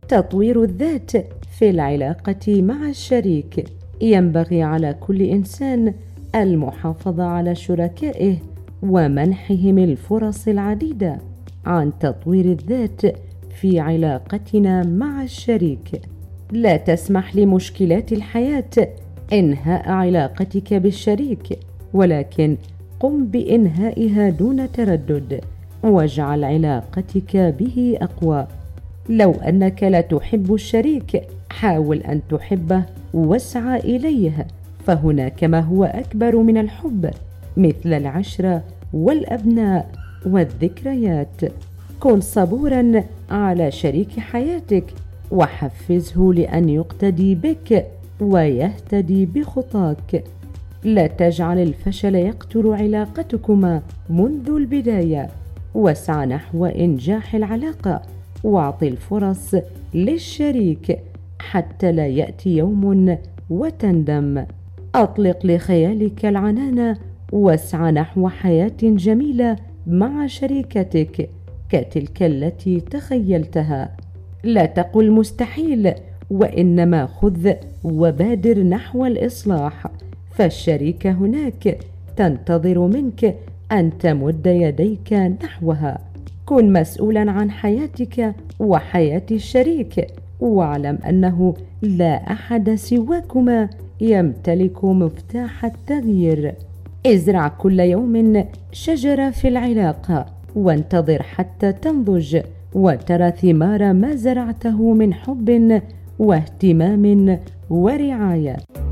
تطوير الذات في العلاقة مع الشريك. ينبغي على كل إنسان المحافظة على شركائه ومنحهم الفرص العديدة عن تطوير الذات في علاقتنا مع الشريك. لا تسمح لمشكلات الحياة إنهاء علاقتك بالشريك، ولكن قم بإنهائها دون تردد، واجعل علاقتك به أقوى. لو أنك لا تحب الشريك، حاول أن تحبه واسعى إليه، فهناك ما هو أكبر من الحب، مثل العشرة والأبناء والذكريات. كن صبورا على شريك حياتك، وحفزه لأن يقتدي بك ويهتدي بخطاك. لا تجعل الفشل يقتل علاقتكما منذ البداية، واسعى نحو إنجاح العلاقة، واعط الفرص للشريك حتى لا يأتي يوم وتندم. أطلق لخيالك العنان، واسعى نحو حياة جميلة مع شريكتك كتلك التي تخيلتها. لا تقل مستحيل، وإنما خذ وبادر نحو الإصلاح، فالشريكة هناك تنتظر منك أن تمد يديك نحوها. كن مسؤولا عن حياتك وحياة الشريك، واعلم أنه لا أحد سواكما يمتلك مفتاح التغيير. ازرع كل يوم شجرة في العلاقة، وانتظر حتى تنضج وترى ثمار ما زرعته من حب واهتمام ورعاية.